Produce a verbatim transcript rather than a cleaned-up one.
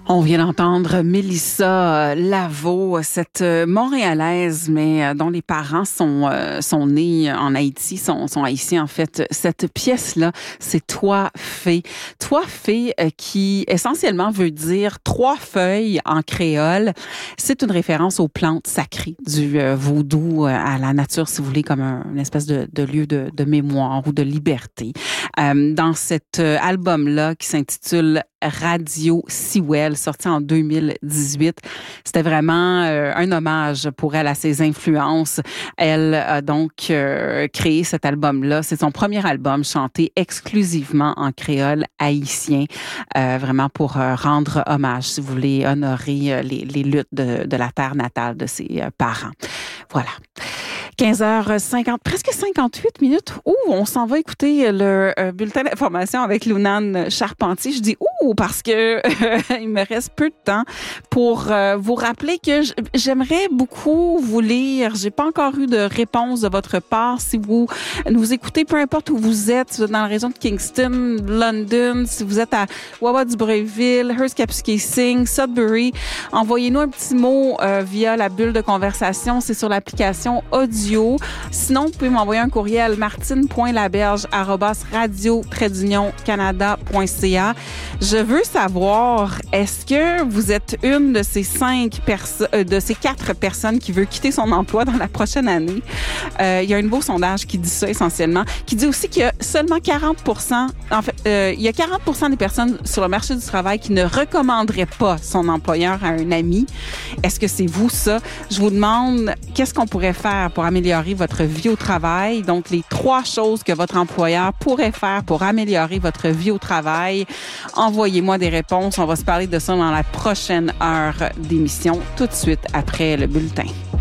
On vient d'entendre Mélissa Laveau, cette Montréalaise, mais dont les parents sont sont nés en Haïti, sont, sont haïtiens en fait. Cette pièce-là, c'est Toi Fée. Toi Fée qui essentiellement veut dire trois feuilles en créole. C'est une référence aux plantes sacrées du vaudou, à la nature, si vous voulez, comme un, une espèce de, de lieu de, de mémoire ou de liberté. Euh, dans cet album-là qui s'intitule Radio Sewell, sorti en deux mille dix-huit. C'était vraiment euh, un hommage pour elle à ses influences. Elle a donc euh, créé cet album-là. C'est son premier album chanté exclusivement en créole haïtien, euh, vraiment pour euh, rendre hommage, si vous voulez, honorer euh, les, les luttes de, de la terre natale de ses euh, parents. Voilà. quinze heures cinquante, presque cinquante-huit minutes. Ouh, on s'en va écouter le euh, bulletin d'information avec Lounane Charpentier. Je dis ouh parce que euh, il me reste peu de temps pour euh, vous rappeler que j'aimerais beaucoup vous lire. J'ai pas encore eu de réponse de votre part. Si vous nous écoutez, peu importe où vous êtes, si vous êtes dans la région de Kingston, London, si vous êtes à Wawa-du-Breuil-Ville, Hearst-Kapuskasing, Sudbury, envoyez-nous un petit mot euh, via la bulle de conversation. C'est sur l'application audio. Sinon, vous pouvez m'envoyer un courriel martine point laberge arobase radio trait d'union canada point c a. Je veux savoir, est-ce que vous êtes une de ces cinq personnes, euh, de ces quatre personnes qui veut quitter son emploi dans la prochaine année? Euh, il y a un nouveau sondage qui dit ça essentiellement, qui dit aussi qu'il y a seulement quarante pour cent, en fait, euh, il y a quarante pour cent des personnes sur le marché du travail qui ne recommanderaient pas son employeur à un ami. Est-ce que c'est vous, ça? Je vous demande, qu'est-ce qu'on pourrait faire pour améliorer votre vie au travail? Donc, les trois choses que votre employeur pourrait faire pour améliorer votre vie au travail. Envoyez-moi des réponses. On va se parler de ça dans la prochaine heure d'émission, tout de suite après le bulletin.